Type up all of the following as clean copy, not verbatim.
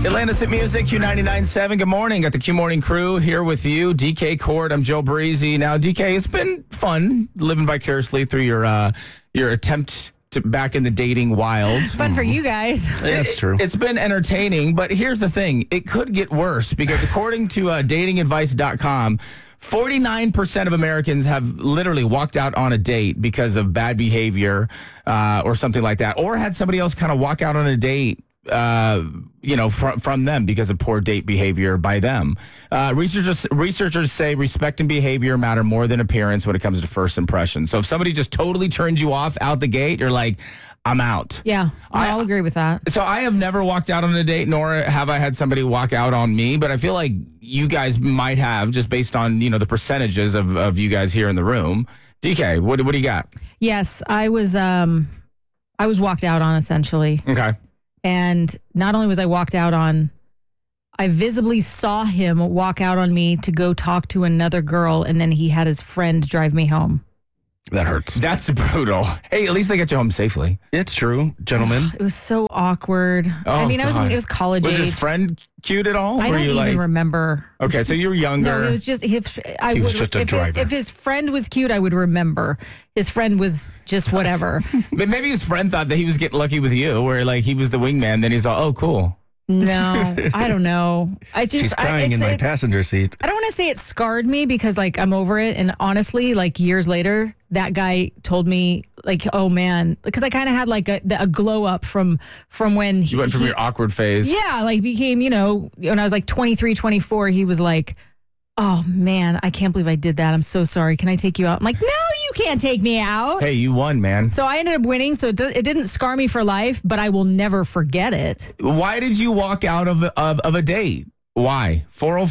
Atlantis Hit Music, Q99.7. Good morning. Got the Q Morning crew here with you. DK Court, I'm Joe Breezy. Now, DK, it's been fun living vicariously through your attempt to back in the dating wild. Fun for you guys. That's true. It's been entertaining, but here's the thing. It could get worse because according to datingadvice.com, 49% of Americans have literally walked out on a date because of bad behavior or something like that, or had somebody else kind of walk out on a date from them because of poor date behavior by them. Researchers say respect and behavior matter more than appearance when it comes to first impression. So if somebody just totally turns you off out the gate, you're like, I'm out. Yeah, I'll agree with that. So I have never walked out on a date, nor have I had somebody walk out on me, but I feel like you guys might have, just based on, the percentages of you guys here in the room. DK, what do you got? Yes, I was walked out on, essentially. Okay. And not only was I walked out on, I visibly saw him walk out on me to go talk to another girl, and then he had his friend drive me home. That hurts. That's brutal. Hey, at least they got you home safely. It's true, gentlemen. It was so awkward. Oh, I mean, it God. was college Was age. his friend cute at all? I Were don't you even remember. Okay, so you were younger. No, it was just He was just a driver. If his friend was cute, I would remember. His friend was just whatever. But maybe his friend thought that he was getting lucky with you, where like he was the wingman. Then he's all, oh, cool. No, I don't know. She's crying in my passenger seat. I don't want to say it scarred me because like I'm over it. And honestly, like years later, that guy told me like, oh man, because I kind of had like a glow up from when You went from your awkward phase. Yeah, like became, when I was like 23, 24, he was like, oh man, I can't believe I did that. I'm so sorry. Can I take you out? I'm like, no, you can't take me out. Hey, you won, man. So I ended up winning. So it didn't scar me for life, but I will never forget it. Why did you walk out of a date? Why?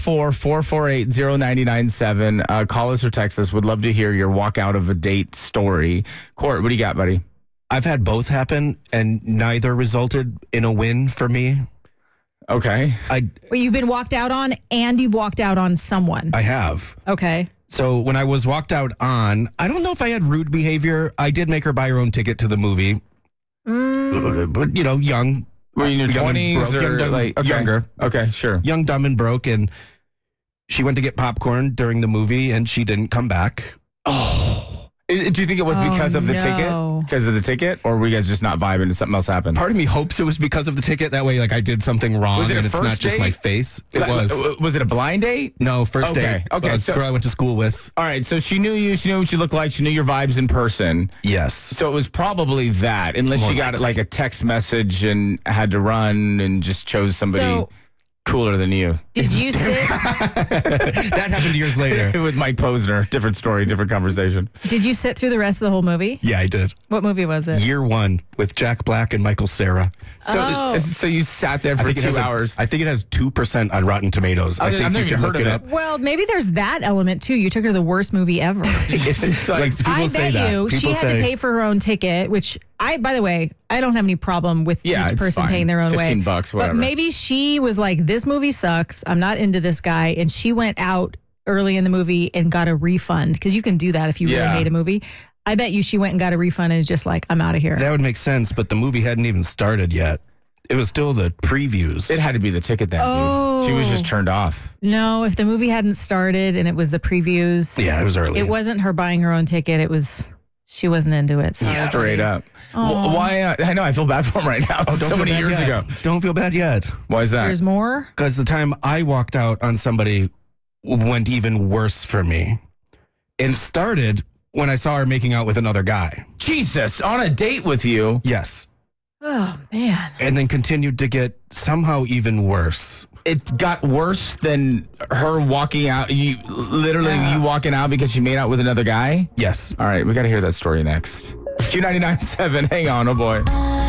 404-448-0997. Call us or text us. Would love to hear your walk out of a date story. Court, what do you got, buddy? I've had both happen, and neither resulted in a win for me. Okay. Well, you've been walked out on and you've walked out on someone. I have. Okay. So when I was walked out on, I don't know if I had rude behavior. I did make her buy her own ticket to the movie. But, young. Were you in your Young and 20s broke, or young, dumb, like okay. younger. Okay, sure. Young, dumb, and broke. And she went to get popcorn during the movie, and she didn't come back. Oh. Do you think it was because of the ticket? Because of the ticket? Or were you guys just not vibing and something else happened? Part of me hopes it was because of the ticket. That way, like, I did something wrong, Was it a and it's first not just date? my face. It was. Was it a blind date? No, first date. Okay, So girl I went to school with. All right, so she knew you. She knew what you looked like. She knew your vibes in person. Yes. So it was probably that, unless More she got likely. like a text message and had to run and just chose somebody cooler than you. Did you sit? That happened years later. With Mike Posner. Different story, different conversation. Did you sit through the rest of the whole movie? Yeah, I did. What movie was it? Year one with Jack Black and Michael Cera. So you sat there for 2 hours. I think it has 2% on Rotten Tomatoes. I think I've you never can even look heard it of up. Well, maybe there's that element too. You took her to the worst movie ever. It's like, People I say bet that. you she People had to say- pay for her own ticket, which by the way, I don't have any problem with Yeah, each it's person fine. paying their It's own way. $15, whatever. But maybe she was like, this movie sucks. I'm not into this guy. And she went out early in the movie and got a refund because you can do that if you really hate a movie. I bet you she went and got a refund and is just like, I'm out of here. That would make sense, but the movie hadn't even started yet. It was still the previews. it had to be the ticket then, dude. She was just turned off. No, if the movie hadn't started and it was the previews, Yeah, it was early. it wasn't her buying her own ticket. It was, she wasn't into it. So. Straight up. Why? I know, I feel bad for him right now. Don't So feel many bad years yet. ago. Don't feel bad yet. Why is that? There's more? Because the time I walked out on somebody went even worse for me. And it started when I saw her making out with another guy. Jesus, on a date with you. Yes. Oh, man. And then continued to get somehow even worse. It got worse than her walking out. You walking out because she made out with another guy? Yes. All right, we got to hear that story next. Q99.7, hang on, oh boy.